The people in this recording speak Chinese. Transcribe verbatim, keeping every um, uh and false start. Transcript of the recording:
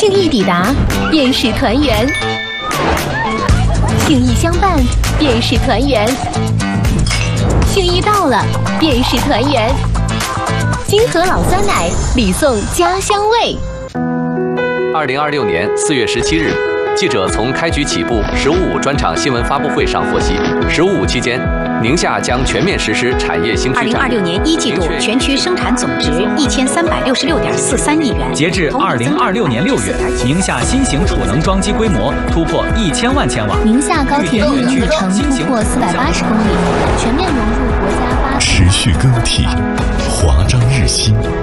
庆一抵达，便是团圆；庆一相伴，便是团圆；庆一到了，便是团圆。金河老酸奶，礼送家乡味。 二零二六年四月十七日，记者从开局起步“十五五”专场新闻发布会上获悉，“十五五”期间，宁夏将全面实施产业新区。 二零二六年一季度全区生产总值一千三百六十六点四三亿元。 截至二零二六年六月，宁夏新型储能装机规模突破一千万千瓦。 宁夏高铁运营里程突破四百八十公里，全面融入国家八。 持续更替，华章日新。